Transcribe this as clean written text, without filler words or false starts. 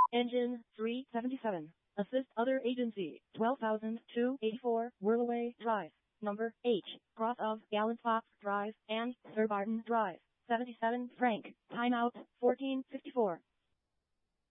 Engine 377. Assist other agency 12,284 Whirlaway Drive. Number H. Cross of Gallant Fox Drive and Sir Barton Drive. 77 Frank. Timeout 1454.